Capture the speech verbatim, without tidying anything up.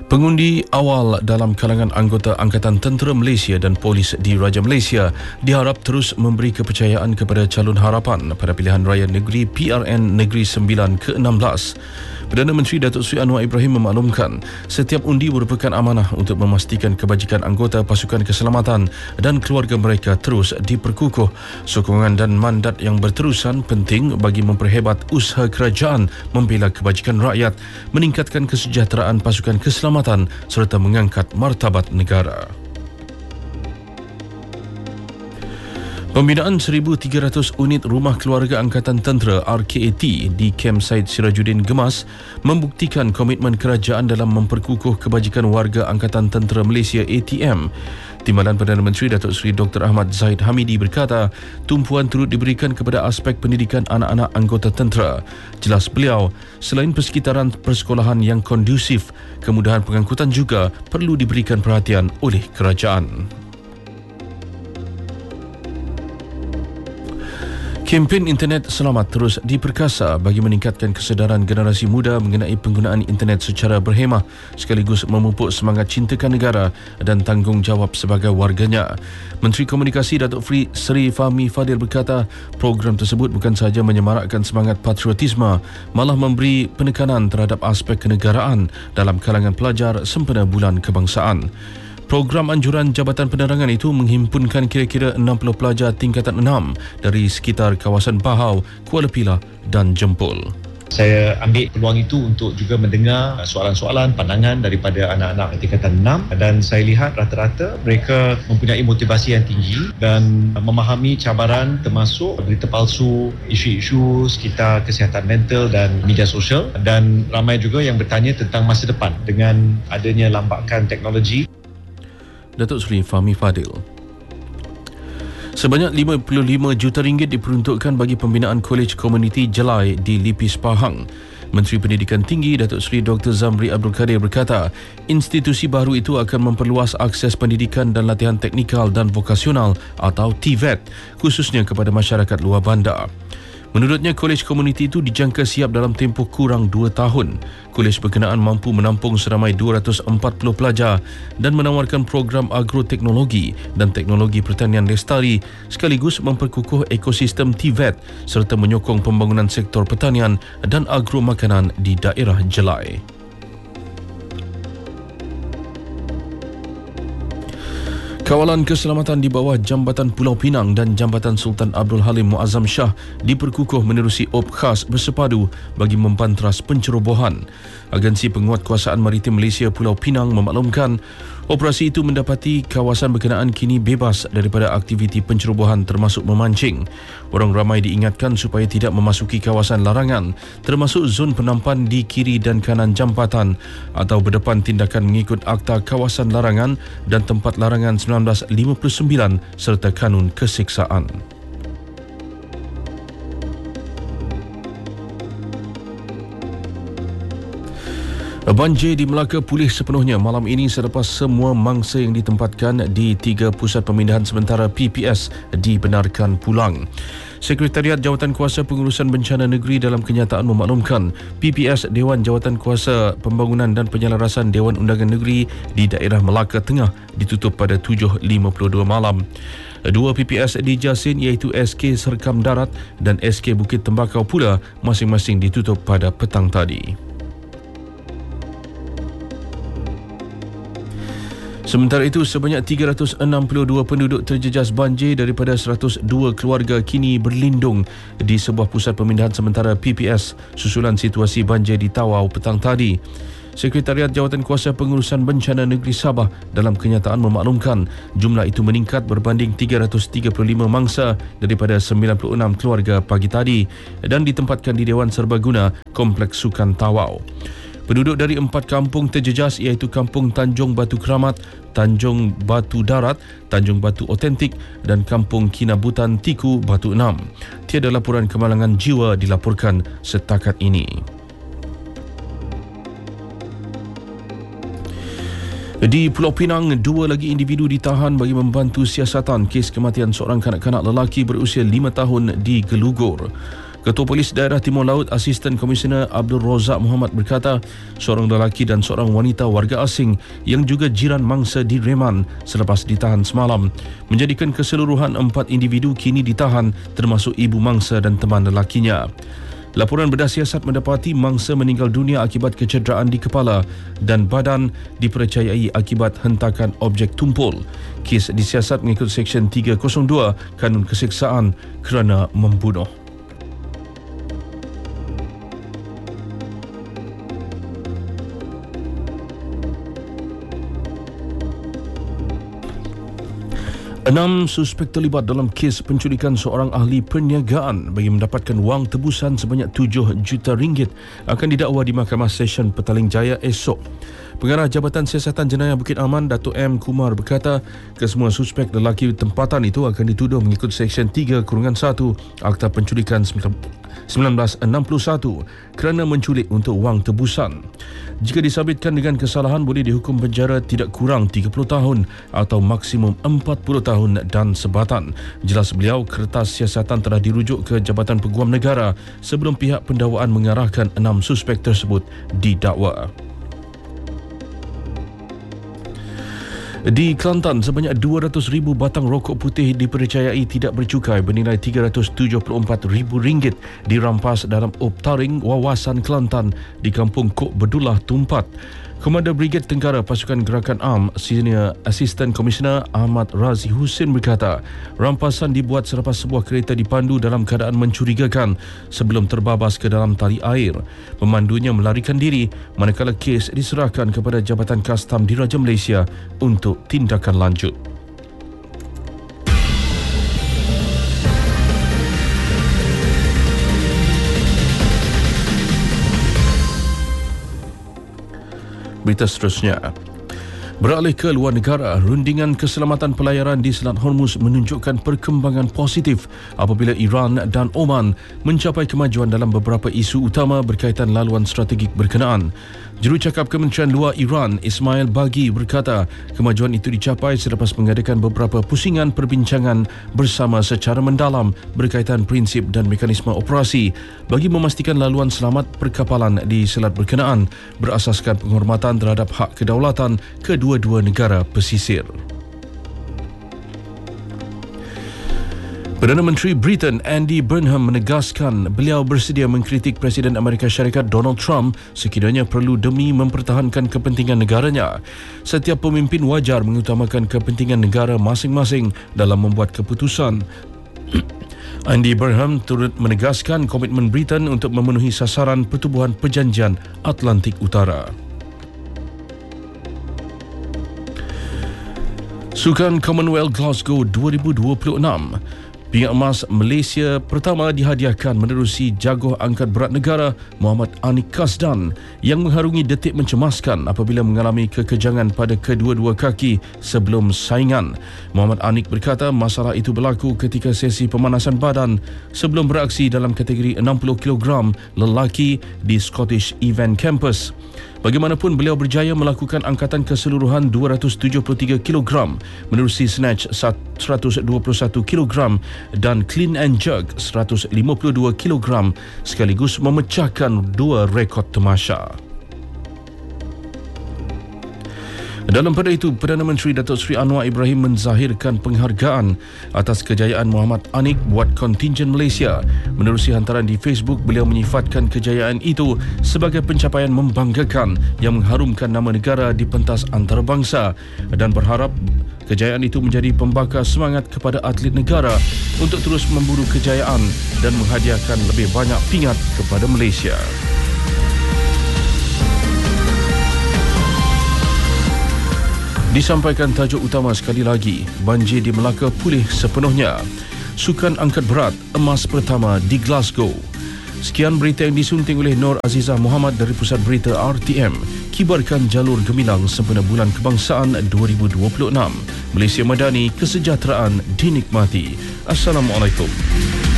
Pengundi awal dalam kalangan anggota Angkatan Tentera Malaysia dan Polis di Raja Malaysia diharap terus memberi kepercayaan kepada calon harapan pada pilihan raya negeri P R N Negeri sembilan ke enam belas. Perdana Menteri Datuk Seri Anwar Ibrahim memaklumkan setiap undi merupakan amanah untuk memastikan kebajikan anggota pasukan keselamatan dan keluarga mereka terus diperkukuh. Sokongan dan mandat yang berterusan penting bagi memperhebat usaha kerajaan membela kebajikan rakyat, meningkatkan kesejahteraan pasukan keselamatan serta mengangkat martabat negara. Pembinaan seribu tiga ratus unit rumah keluarga Angkatan Tentera R K A T di Kem Said Sirajuddin Gemas membuktikan komitmen kerajaan dalam memperkukuh kebajikan warga Angkatan Tentera Malaysia A T M. Timbalan Perdana Menteri Datuk Seri Doktor Ahmad Zahid Hamidi berkata, tumpuan turut diberikan kepada aspek pendidikan anak-anak anggota tentera. Jelas beliau, selain persekitaran persekolahan yang kondusif, kemudahan pengangkutan juga perlu diberikan perhatian oleh kerajaan. Kempen internet selamat terus diperkasa bagi meningkatkan kesedaran generasi muda mengenai penggunaan internet secara berhemah sekaligus memupuk semangat cintakan negara dan tanggungjawab sebagai warganya. Menteri Komunikasi Datuk Seri Fahmi Fadil berkata, program tersebut bukan sahaja menyemarakkan semangat patriotisme, malah memberi penekanan terhadap aspek kenegaraan dalam kalangan pelajar sempena Bulan Kebangsaan. Program anjuran Jabatan Penerangan itu menghimpunkan kira-kira enam puluh pelajar tingkatan enam dari sekitar kawasan Bahau, Kuala Pilah dan Jempol. Saya ambil peluang itu untuk juga mendengar soalan-soalan, pandangan daripada anak-anak tingkatan enam dan saya lihat rata-rata mereka mempunyai motivasi yang tinggi dan memahami cabaran termasuk berita palsu, isu-isu sekitar kesihatan mental dan media sosial, dan ramai juga yang bertanya tentang masa depan dengan adanya lambakan teknologi. Datuk Seri Fahmi Fadil. Sebanyak lima puluh lima juta ringgit diperuntukkan bagi pembinaan Kolej Komuniti Jelai di Lipis Pahang. Menteri Pendidikan Tinggi Datuk Seri Doktor Zamri Abdul Kadir berkata, institusi baru itu akan memperluas akses pendidikan dan latihan teknikal dan vokasional atau T V E T khususnya kepada masyarakat luar bandar. Menurutnya, kolej komuniti itu dijangka siap dalam tempoh kurang dua tahun. Kolej berkenaan mampu menampung seramai dua ratus empat puluh pelajar dan menawarkan program agroteknologi dan teknologi pertanian lestari sekaligus memperkukuh ekosistem T V E T serta menyokong pembangunan sektor pertanian dan agro makanan di daerah Jelai. Kawalan keselamatan di bawah Jambatan Pulau Pinang dan Jambatan Sultan Abdul Halim Muazzam Shah diperkukuh menerusi op khas bersepadu bagi membantras pencerobohan. Agensi Penguatkuasaan Maritim Malaysia Pulau Pinang memaklumkan operasi itu mendapati kawasan berkenaan kini bebas daripada aktiviti pencerobohan termasuk memancing. Orang ramai diingatkan supaya tidak memasuki kawasan larangan termasuk zon penampan di kiri dan kanan jambatan atau berdepan tindakan mengikut Akta Kawasan Larangan dan Tempat Larangan sembilan belas lima puluh sembilan serta Kanun Keseksaan. Banjir di Melaka pulih sepenuhnya malam ini selepas semua mangsa yang ditempatkan di tiga pusat pemindahan sementara P P S dibenarkan pulang. Sekretariat Jawatan Kuasa Pengurusan Bencana Negeri dalam kenyataan memaklumkan P P S Dewan Jawatan Kuasa Pembangunan dan Penyelarasan Dewan Undangan Negeri di daerah Melaka Tengah ditutup pada tujuh lima puluh dua malam. Dua P P S di Jasin iaitu S K Serkam Darat dan S K Bukit Tembakau pula masing-masing ditutup pada petang tadi. Sementara itu, sebanyak tiga ratus enam puluh dua penduduk terjejas banjir daripada seratus dua keluarga kini berlindung di sebuah pusat pemindahan sementara P P S susulan situasi banjir di Tawau petang tadi. Sekretariat Jawatan Kuasa Pengurusan Bencana Negeri Sabah dalam kenyataan memaklumkan jumlah itu meningkat berbanding tiga ratus tiga puluh lima mangsa daripada sembilan puluh enam keluarga pagi tadi dan ditempatkan di Dewan Serbaguna Kompleks Sukan Tawau. Penduduk dari empat kampung terjejas iaitu Kampung Tanjung Batu Keramat, Tanjung Batu Darat, Tanjung Batu Otentik dan Kampung Kinabutan Tiku Batu Enam. Tiada laporan kemalangan jiwa dilaporkan setakat ini. Di Pulau Pinang, dua lagi individu ditahan bagi membantu siasatan kes kematian seorang kanak-kanak lelaki berusia lima tahun di Gelugur. Ketua Polis Daerah Timur Laut Asisten Komisioner Abdul Razak Muhammad berkata seorang lelaki dan seorang wanita warga asing yang juga jiran mangsa direman selepas ditahan semalam, menjadikan keseluruhan empat individu kini ditahan termasuk ibu mangsa dan teman lelakinya. Laporan Bedah Siasat mendapati mangsa meninggal dunia akibat kecederaan di kepala dan badan dipercayai akibat hentakan objek tumpul. Kes disiasat mengikut Seksyen tiga kosong dua Kanun Keseksaan kerana membunuh. Enam suspek terlibat dalam kes penculikan seorang ahli perniagaan bagi mendapatkan wang tebusan sebanyak tujuh juta ringgit akan didakwa di Mahkamah Session Petaling Jaya esok. Pengarah Jabatan Siasatan Jenayah Bukit Aman, Datuk M. Kumar berkata kesemua suspek lelaki tempatan itu akan dituduh mengikut Seksyen tiga satu Akta Penculikan seribu sembilan ratus enam puluh satu kerana menculik untuk wang tebusan. Jika disabitkan dengan kesalahan, boleh dihukum penjara tidak kurang tiga puluh tahun atau maksimum empat puluh tahun dan sebatan. Jelas beliau, kertas siasatan telah dirujuk ke Jabatan Peguam Negara sebelum pihak pendakwaan mengarahkan enam suspek tersebut didakwa. Di Kelantan, sebanyak dua ratus ribu batang rokok putih dipercayai tidak bercukai bernilai tiga ratus tujuh puluh empat ribu ringgit dirampas dalam Optaring Wawasan Kelantan di Kampung Kok Bedullah Tumpat. Komander Brigade Tengara Pasukan Gerakan A M Senior Assistant Commissioner Ahmad Razi Husin berkata rampasan dibuat selepas sebuah kereta dipandu dalam keadaan mencurigakan sebelum terbabas ke dalam tali air. Pemandunya melarikan diri manakala kes diserahkan kepada Jabatan Kastam Diraja Malaysia untuk tindakan lanjut. Berita seterusnya. Beralih ke luar negara, rundingan keselamatan pelayaran di Selat Hormuz menunjukkan perkembangan positif apabila Iran dan Oman mencapai kemajuan dalam beberapa isu utama berkaitan laluan strategik berkenaan. Jurucakap Kementerian Luar Iran, Ismail Baghi berkata kemajuan itu dicapai selepas mengadakan beberapa pusingan perbincangan bersama secara mendalam berkaitan prinsip dan mekanisme operasi bagi memastikan laluan selamat perkapalan di selat berkenaan berasaskan penghormatan terhadap hak kedaulatan kedua-dua negara pesisir. Perdana Menteri Britain Andy Burnham menegaskan beliau bersedia mengkritik Presiden Amerika Syarikat Donald Trump sekiranya perlu demi mempertahankan kepentingan negaranya. Setiap pemimpin wajar mengutamakan kepentingan negara masing-masing dalam membuat keputusan. Andy Burnham turut menegaskan komitmen Britain untuk memenuhi sasaran Pertubuhan Perjanjian Atlantik Utara. Sukan Commonwealth Glasgow dua ribu dua puluh enam. Pingat emas Malaysia pertama dihadiahkan menerusi jaguh angkat berat negara Muhammad Anik Kasdan yang mengharungi detik mencemaskan apabila mengalami kekejangan pada kedua-dua kaki sebelum saingan. Muhammad Anik berkata masalah itu berlaku ketika sesi pemanasan badan sebelum beraksi dalam kategori enam puluh kilogram lelaki di Scottish Event Campus. Bagaimanapun, beliau berjaya melakukan angkatan keseluruhan dua ratus tujuh puluh tiga kilogram menerusi snatch seratus dua puluh satu kilogram dan clean and jerk seratus lima puluh dua kilogram sekaligus memecahkan dua rekod tamasya. Dalam pada itu, Perdana Menteri Datuk Seri Anwar Ibrahim menzahirkan penghargaan atas kejayaan Muhammad Anik buat kontingen Malaysia. Menerusi hantaran di Facebook, beliau menyifatkan kejayaan itu sebagai pencapaian membanggakan yang mengharumkan nama negara di pentas antarabangsa dan berharap kejayaan itu menjadi pembakar semangat kepada atlet negara untuk terus memburu kejayaan dan menghadiahkan lebih banyak pingat kepada Malaysia. Disampaikan tajuk utama sekali lagi, banjir di Melaka pulih sepenuhnya. Sukan angkat berat, emas pertama di Glasgow. Sekian berita yang disunting oleh Nur Azizah Muhammad dari Pusat Berita R T M. Kibarkan jalur gemilang sempena Bulan Kebangsaan dua ribu dua puluh enam. Malaysia Madani, kesejahteraan dinikmati. Assalamualaikum.